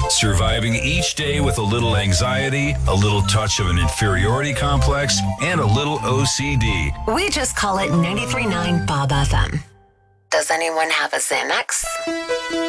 Surviving each day with a little anxiety, a little touch of an inferiority complex, and a little OCD. We just call it 93.9 Bob FM. Does anyone have a Xanax?